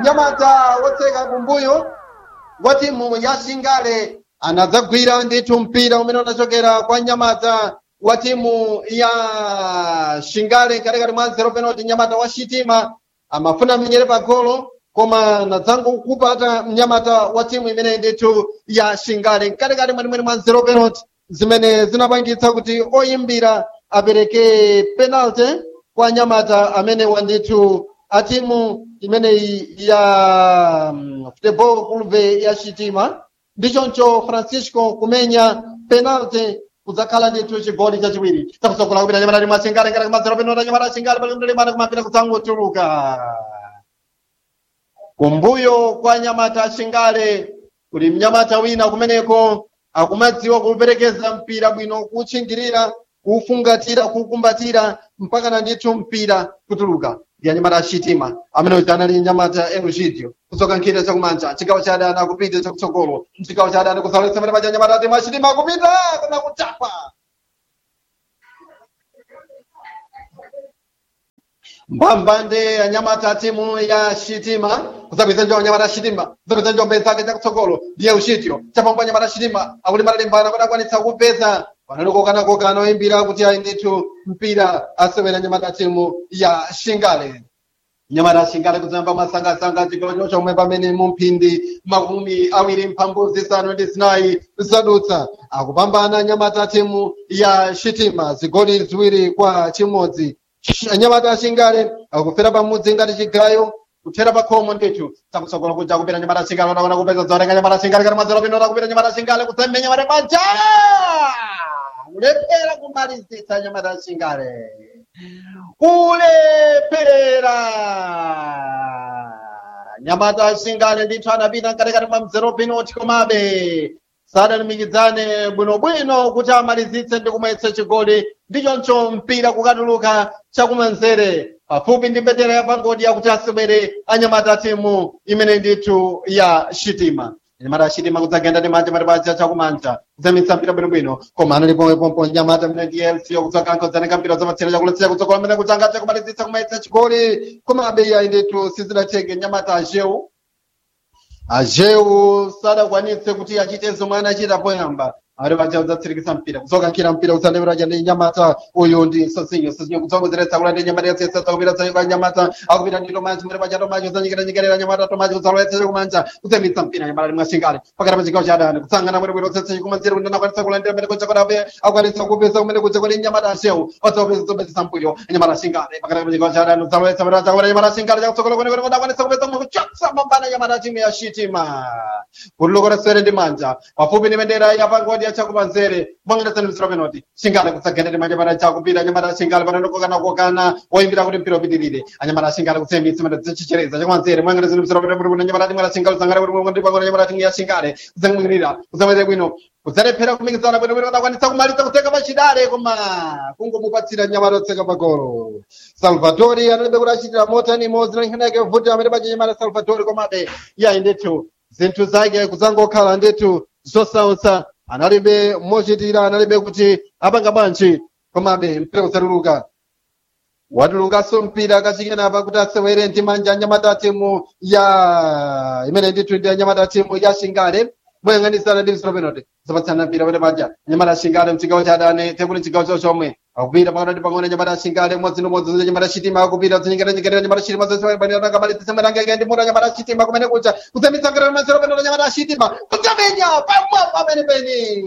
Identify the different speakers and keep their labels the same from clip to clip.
Speaker 1: mnyamata wotseka kumbuyo wa timu ya Shingale anadzagwira ndithu mpira umene unachokera kwa mnyamata wa timu ya Shingale katikati mwa zero penalty. Mnyamata wa Shitima amafuna menyere pa golo koma nadzango kupata mnyamata wa timu imene ndithu ya Shingale katikati mwa zero penalty zimene zinapangitsa kuti oyimbira apereke penalty kwa nyamata amene wandithu a timu imeneyi ya Futebol Clube ya Shitima. Ndichoncho Francisco kumenya penalty kudzakhala ndithu chigoli chachiwiri takusokola kupita nyamata mwa Shingale ngati kumazero penalty nyamata Shingale pali mlimana kumapita kudzangotuluka kumbuyo kwa nyamata Shingale kuli mnyamata wina kumeneko akumadziwa kuperekeza mpira bwino kuchingirira kufungatira kukumbatira mpaka na ndithu mpira kutuluka ya nyamata Shitima amene utanali nyamata Eugídio kusoka nkhira chakumanja chigawo cha adani akupita chakutsogolo chigawo cha adani kusalesa mene paja nyamata timu Shitima akupita kuna kuchapa mbambande ya nyamata timu ya Shitima kusabisa njo nyamata Shitima kusabisa njo mbeza ke chakutsogolo ndiye Eugídio chapambwa nyamata Shitima akulimbana limbana kuti akwanitsa kupeza panalokokana oyimbira kuti ayinditu mpira asewera nyamata timu ya Shingale. Nyamata Shingale kuzamba masanga chigolo chomwe pamene mumphindi makumi awiri mphambu zisanu ndi zinayi zadutsa akupambana nyamata timu ya Shitima zigoli ziwiri kwa chimodzi. Nyamata Shingale akufera pamudzi ngati chigayo kuthera pakhomo ndithu takusokola kuja kupita nyamata Shingale unaona kupeza zorenga nyamata Shingale kana mazero pino kupita nyamata Shingale kutsemmenya nyamata panja ulepera kumalizitsa nyamata Shingale ulepera nyamata Shingale ndithu anapita katikati mwa mzero penalty komabe sadanimikizane bwinobwino kuti amalizitse ndi kumwetsa chigoli ndichoncho mpira kukatuluka chakumanzere pafupi ndi mbendera ya pangodi yakuti asewere anyamata timu imene ndithu ya Shitima. Nyamata Shitima kudzagenda ndi manja matipaja chakumanja kudzamitsa mpira bwinobwino koma anali pomwepo nyamata imene ndi LC kudzakanka kudzatenga mpira zapatsira chakuletsera kudzokola mmene kudzanga chakumalizitsa kumwetsa chigoli komabe iyayi ndithu sizidatheke. Nyamata Ajeu sadakwanitse kuti achite zomwe anachita poyamba ari paja udzatsirikisa mpira kudzoka nkhira mpira udzandeveraja ndi nyamata uyu ndi sosinyo kudzongozeretsa kula ndi nyamata yasesa kupita kwa nyamata akupita ndi Tomaji mbere paja Tomaji udzanyikerera nyamata Tomaji udzalowetsa kumanja kudzamitsa mpira nyamata mwa Shingale pakati pa chigawo cha adani kutsangana mwere bwino utsetse kumanzira kuti anakwanitsa kulandira mbere kuja kwadabe akwanitsa kupeza kumene kuja kwa nyamata Ajeu odzapeza zobetsa mpira nyamata Shingale pakati pa chigawo cha adani udzalowetsa mbere paja nyamata Shingale chakutsogolo kwene kwene akwanitsa kupeza mu kuchotsa mambana nyamata timu ya Shitima kulokora sere ndi manja pafupi ndi mbendera ya pangodi chakumanzere mwangeletsani mziro penalty Shingale kutsagenda manja para chakupita nyamata Shingale panokokana oyimbira kuti mpira upitirire anyamata Shingale kutsembitsa manda dzichichereza chakumanzere mwangeletsani mziro penalty nyamata timu ya Shingale zangale kuti ndi pangona nyamata timu ya Shingale kudzangwirira kudzamete bwino kudzalephera kumikizana bwino akwanitsa kumaliza kutseka pachidale koma kungomupatsira nyamata otseka pagolo. Salvatori analibe kuti achitira motani imodzi na nkhani yake vuta amene paja nyamata Salvatori komabe iyayi ndithu zinthu zake kudzangokhala ndithu zosautsa analibe mochitira analibe kuti apanga bwanji komabe mpira usatuluka watulukanso mpira akachikena apa kuti asewere ndi manja anyamata timu ya imene ndithu ndi anyamata timu ya Shingale moyang'anisana ndi mziro penalty zapatsana mpira pene paja anyamata Shingale mchigawo cha adani tekuli chigawo chawo chomwe akupita pakati ndi pang'ono anyamata Shingale modzi anyamata Shitima akupita zinyengerera anyamata Shitima zosebanirangabalitisemberangeke ndi mutu anyamata Shitima kumene kuja kudzamitsa ngati mziro penalty anyamata Shitima kudzamenya pamwamba penipeni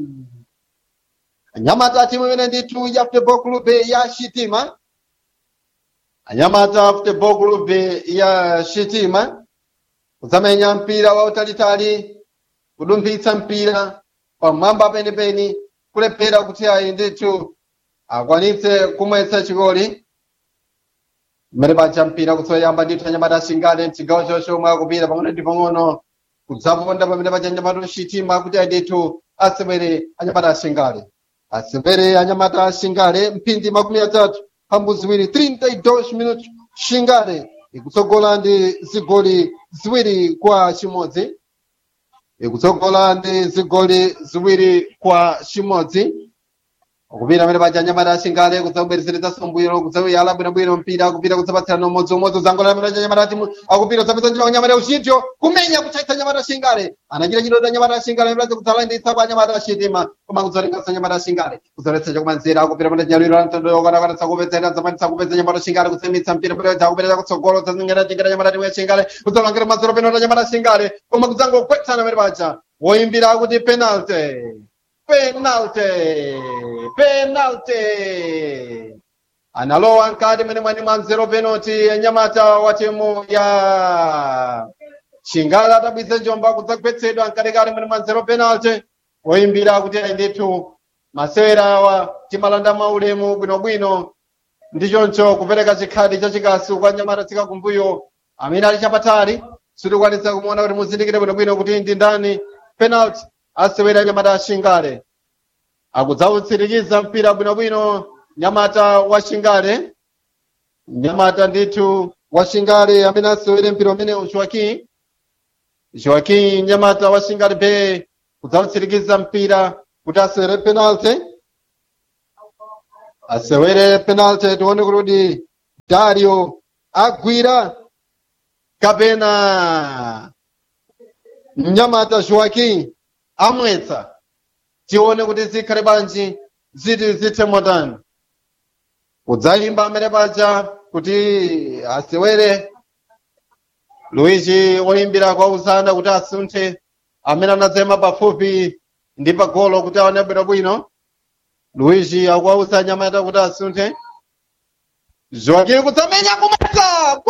Speaker 1: anyamata timu imene ndithu ya Futebol Clube ya Shitima anyamata Futebol Clube ya Shitima kudzamenya mpira wautalitali kudumphitsa mpira pamwamba penipeni kulephera kuti ayi ndithu akwanitse kumwetsa chigoli mmene paja mpira kutsoyamba ndithu anyamata Shingale mchigawo chochomwe akupita pang'ono ndi pang'ono kudzaponda pamene paja anyamata Shitima kuti ayi ndithu asewere anyamata Shingale asewere anyamata Shingale mphindi makumi atatu pambu ziwiri 32 minutos Shingale ikutsogola ndi zigoli ziwiri kwa chimodzi ikutsogola ndi zigoli ziwiri kwa chimodzi kupita amene paja anyamata ashingale kudzakubweresereza sombwiro kudzakuyala bwinobwino mpira kupita kudzapatsirana umodzimodzi uzangola amene paja anyamata timu akupita kudzapeza njira anyamata uchidyo kumenya kuchaitsa anyamata ashingale anachita chidoti anyamata ashingale amene paja kudzalanditsa kwa anyamata ashitima koma kudzalenganso anyamata ashingale kudzaletsa chakumanzira akupita pamene nyaliro la mtondo yokanakwanitsa kupedzera zamanitsa kupedza anyamata ashingale kutsemitsa mpira pamene akupita kutsogolo dzazingera tingera anyamata timu ashingale kudzalangira mazero peno anyamata ashingale koma kudzangokwetsana amene paja woyimbira kuti penalty analowa nkati mene mwani mwa mzero penalty anyamata wa timu ya Shingale atabwitsa njomba kudzagwetsedwa mkatikati mene mwa mzero penalty woyimbira kuti ndithu masewera awa timalanda maulemu bwinobwino ndichoncho kupereka chikhadi chachikasu kwa anyamata tsika kumbuyo amene ali chapatali sitikwanitsa kumuona kuti muzindikire bwinobwino kuti ndi ndani penalty asewera anyamata ashingale akudzautsirikiza mpira bwinobwino nyamata wa Shingale nyamata ndithu wa Shingale amene asewere mpira umene Joaquim nyamata wa Shingale be kudzautsirikiza mpira kuti asewere penalty tione kuti Dario agwira kapena nyamata Joaquim amwetsa tione kuti zikhale banji ziti zithe motani kudzayimba amene paja kuti asewere Luigi woyimbira kwa uzana kuti asunthe amene anadzema pafupi ndi pagolo kuti aone bwinobwino Luigi akuwauza anyamata kuti asunthe Joaquim kudzamenya kumwetsa